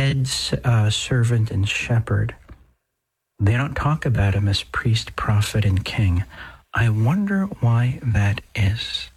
head servant and shepherd. They don't talk about him as priest, prophet, and king. I wonder why that is.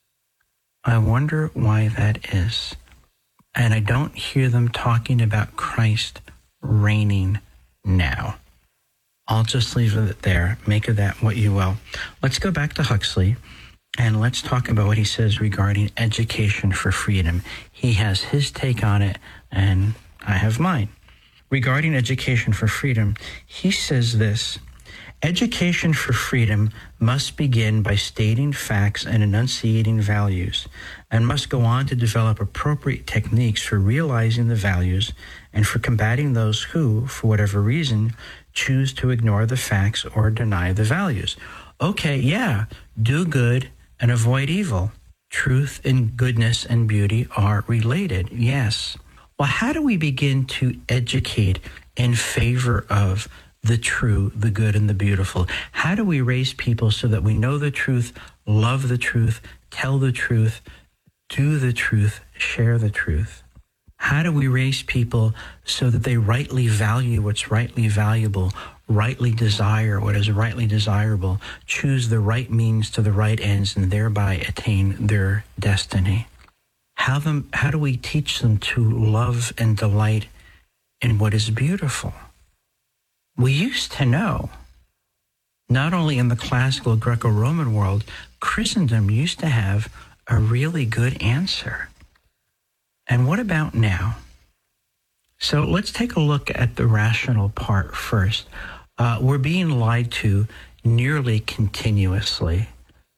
I wonder why that is. And I don't hear them talking about Christ reigning now. I'll just leave it there. Make of that what you will. Let's go back to Huxley, and let's talk about what he says regarding education for freedom. He has his take on it, and I have mine. Regarding education for freedom, he says this: education for freedom must begin by stating facts and enunciating values, and must go on to develop appropriate techniques for realizing the values and for combating those who, for whatever reason, choose to ignore the facts or deny the values. Okay, yeah, do good and avoid evil. Truth and goodness and beauty are related, yes. Well, how do we begin to educate in favor of the true, the good, and the beautiful? How do we raise people so that we know the truth, love the truth, tell the truth, do the truth, share the truth? How do we raise people so that they rightly value what's rightly valuable, rightly desire what is rightly desirable, choose the right means to the right ends, and thereby attain their destiny? How do we teach them to love and delight in what is beautiful? We used to know, not only in the classical Greco-Roman world, Christendom used to have a really good answer. And what about now? So let's take a look at the rational part first. We're being lied to nearly continuously.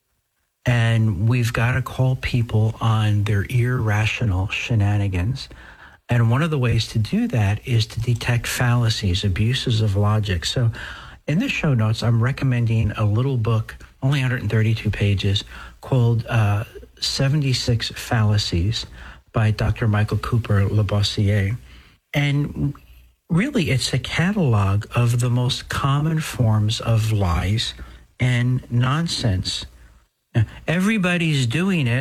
And we've got to call people on their irrational shenanigans. And one of the ways to do that is to detect fallacies, abuses of logic. So in the show notes, I'm recommending a little book, only 132 pages, called 76 Fallacies by Dr. Michael Cooper-Labossiere. And really, it's a catalog of the most common forms of lies and nonsense. Everybody's doing it.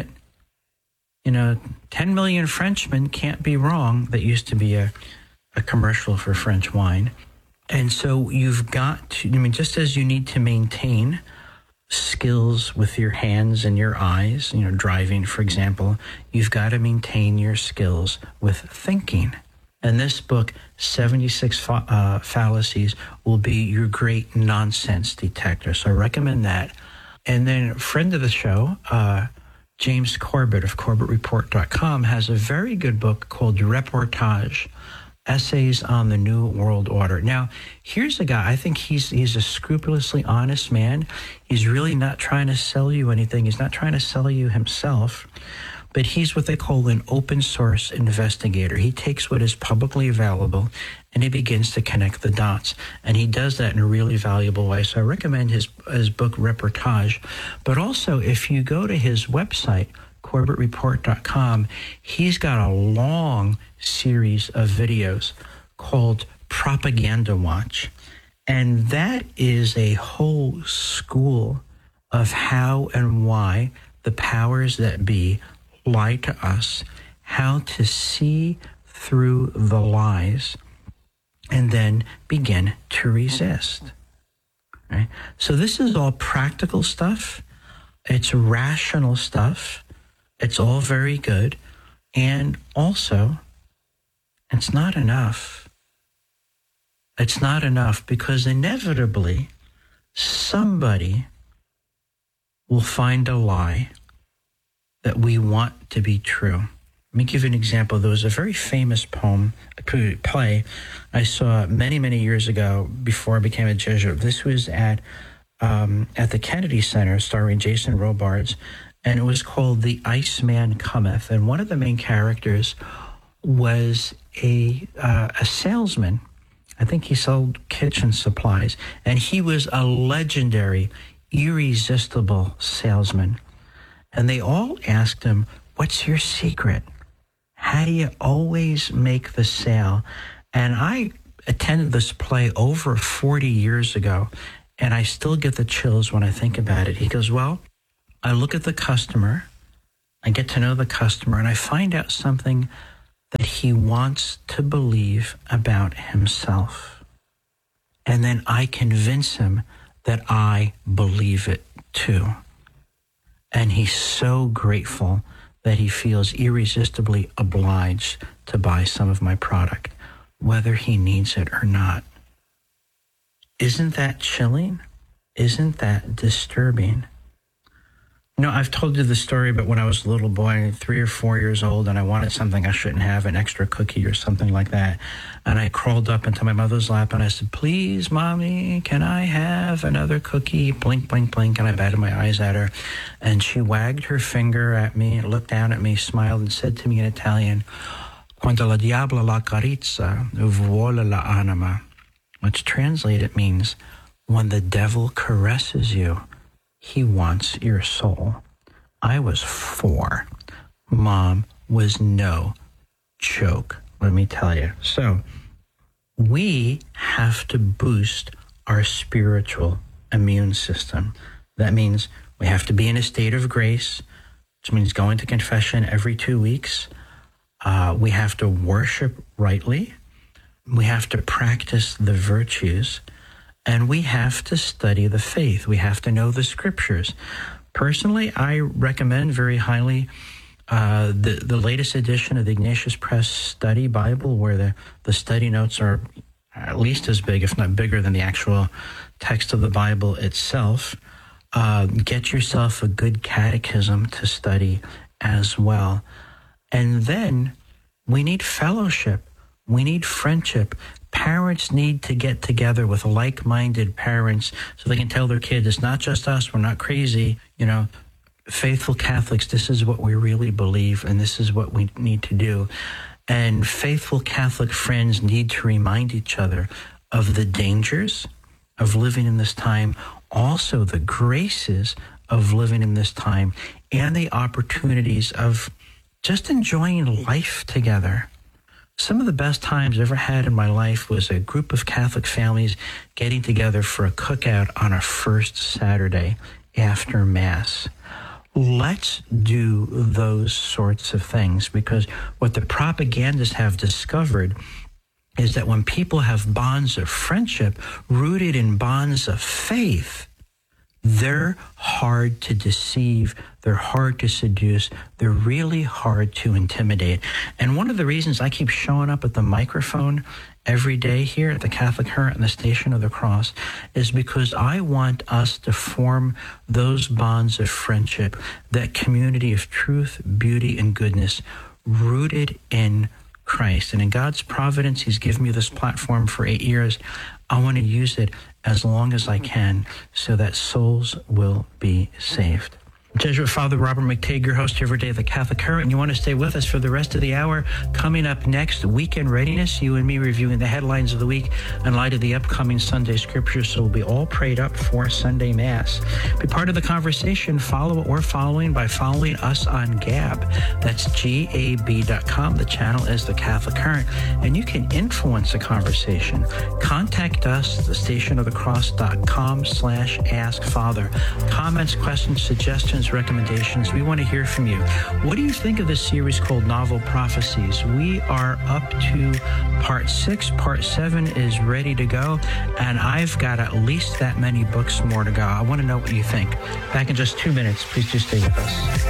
10 million Frenchmen can't be wrong. That used to be a commercial for French wine. And so you've got to, just as you need to maintain skills with your hands and your eyes, driving, for example, you've got to maintain your skills with thinking. And this book, 76 Fallacies, will be your great nonsense detector. So I recommend that. And then a friend of the show, James Corbett of CorbettReport.com, has a very good book called Reportage, Essays on the New World Order. Now, here's a guy, I think he's a scrupulously honest man. He's really not trying to sell you anything. He's not trying to sell you himself. But he's what they call an open source investigator. He takes what is publicly available and he begins to connect the dots. And he does that in a really valuable way. So I recommend his book, Reportage. But also, if you go to his website, CorbettReport.com, he's got a long series of videos called Propaganda Watch. And that is a whole school of how and why the powers that be lie to us, how to see through the lies, and then begin to resist. Right? So this is all practical stuff. It's rational stuff. It's all very good. And also, it's not enough. It's not enough because inevitably somebody will find a lie that we want to be true. Let me give you an example. There was a very famous play I saw many, many years ago before I became a Jesuit. This was at the Kennedy Center, starring Jason Robards, and it was called The Iceman Cometh. And one of the main characters was a salesman. I think he sold kitchen supplies, and he was a legendary, irresistible salesman. And they all asked him, "What's your secret? How do you always make the sale?" And I attended this play over 40 years ago, and I still get the chills when I think about it. He goes, "Well, I look at the customer, I get to know the customer, and I find out something that he wants to believe about himself. And then I convince him that I believe it too. And he's so grateful that he feels irresistibly obliged to buy some of my product, whether he needs it or not. Isn't that chilling? Isn't that disturbing? I've told you the story about when I was a little boy, 3 or 4 years old, and I wanted something I shouldn't have, an extra cookie or something like that. And I crawled up into my mother's lap and I said, "Please, Mommy, can I have another cookie?" Blink, blink, blink. And I batted my eyes at her. And she wagged her finger at me, looked down at me, smiled, and said to me in Italian, "Quando la diabla la carizza, vuole la anima," which translated means, when the devil caresses you, he wants your soul. I was 4. Mom was no joke, let me tell you. So we have to boost our spiritual immune system. That means we have to be in a state of grace, which means going to confession every 2 weeks. We have to worship rightly. We have to practice the virtues. And we have to study the faith. We have to know the scriptures. Personally, I recommend very highly the latest edition of the Ignatius Press Study Bible, where the study notes are at least as big, if not bigger, than the actual text of the Bible itself. Get yourself a good catechism to study as well. And then we need fellowship. We need friendship. Parents need to get together with like-minded parents so they can tell their kids, it's not just us, we're not crazy. Faithful Catholics, this is what we really believe, and this is what we need to do. And faithful Catholic friends need to remind each other of the dangers of living in this time, also the graces of living in this time, and the opportunities of just enjoying life together. Some of the best times I ever had in my life was a group of Catholic families getting together for a cookout on a first Saturday after Mass. Let's do those sorts of things, because what the propagandists have discovered is that when people have bonds of friendship rooted in bonds of faith, they're hard to deceive, they're hard to seduce, they're really hard to intimidate. And one of the reasons I keep showing up at the microphone every day here at the Catholic Current and the Station of the Cross is because I want us to form those bonds of friendship, that community of truth, beauty, and goodness rooted in Christ. And in God's providence, He's given me this platform for 8 years. I want to use it as long as I can so that souls will be saved. Jesuit Father Robert McTeigue, your host every day of the Catholic Current, and you want to stay with us for the rest of the hour. Coming up next, Weekend Readiness, you and me reviewing the headlines of the week in light of the upcoming Sunday Scriptures, so we'll be all prayed up for Sunday Mass. Be part of the conversation. Follow what we're following by following us on Gab. That's gab.com. The channel is the Catholic Current, and you can influence the conversation. Contact us, thestationofthecross.com/askfather. Comments, questions, suggestions, recommendations. We want to hear from you. What do you think of this series called Novel Prophecies? We are up to part 6. Part 7 is ready to go, and I've got at least that many books more to go. I want to know what you think. Back in just 2 minutes. Please do stay with us.